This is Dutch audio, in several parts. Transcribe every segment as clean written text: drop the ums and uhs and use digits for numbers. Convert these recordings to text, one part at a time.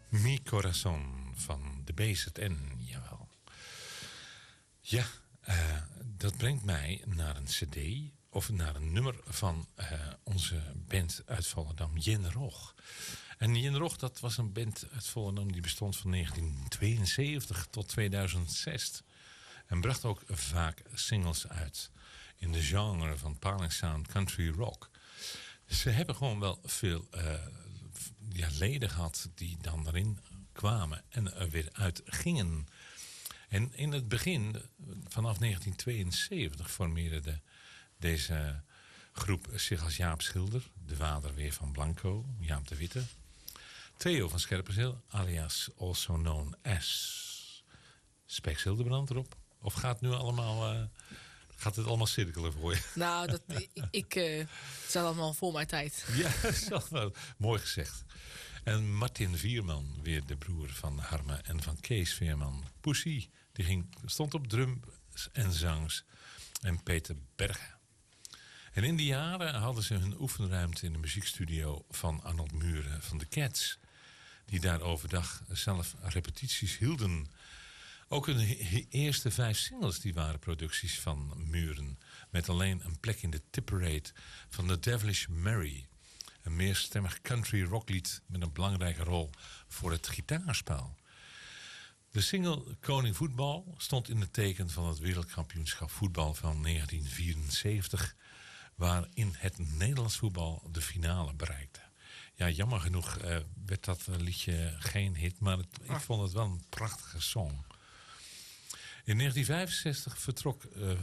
Mi Corazon van de BZN, jawel. Ja, dat brengt mij naar een cd of naar een nummer van onze band uit Volendam, Jen Rog. En Jen Rog, dat was een band uit Volendam die bestond van 1972 tot 2006. En bracht ook vaak singles uit in de genre van Parling Sound Country Rock. Ze hebben gewoon wel veel leden gehad die dan erin kwamen en er weer uit gingen. En in het begin, vanaf 1972, formeerde deze groep zich als Jaap Schilder, de vader weer van Blanco, Jaap de Witte. Theo van Scherpenzeel, alias also known as Spex Hildebrand erop. Of gaat het allemaal cirkelen voor je? Nou, het staat allemaal voor mijn tijd. Ja, dat is wel mooi gezegd. En Martin Vierman, weer de broer van Harme en van Kees Veerman. Poesie, die stond op drums en zangs. En Peter Bergen. En in die jaren hadden ze hun oefenruimte in de muziekstudio van Arnold Muren van de Cats. Die daar overdag zelf repetities hielden. Ook hun eerste 5 singles die waren producties van Muren. Met alleen een plek in de tipparade van The Devilish Mary. Een meerstemmig country rocklied met een belangrijke rol voor het gitaarspel. De single Koning Voetbal stond in het teken van het wereldkampioenschap voetbal van 1974... waarin het Nederlands voetbal de finale bereikte. Ja, jammer genoeg werd dat liedje geen hit, maar ik vond het wel een prachtige song. In 1965 vertrok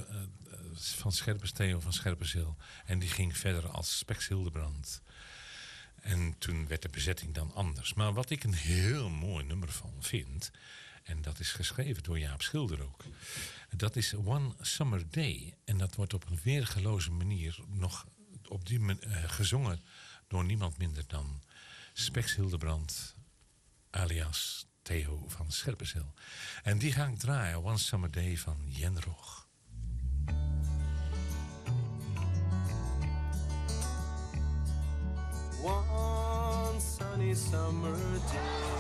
Theo van Scherpenzeel en die ging verder als Spex Hildebrand. En toen werd de bezetting dan anders. Maar wat ik een heel mooi nummer van vind, en dat is geschreven door Jaap Schilder ook, dat is One Summer Day. En dat wordt op een weergeloze manier nog op die gezongen door niemand minder dan Spex Hildebrand, alias Theo van Scherpenzeel. En die ga ik draaien, One Summer Day van Jen Rog. One sunny summer day,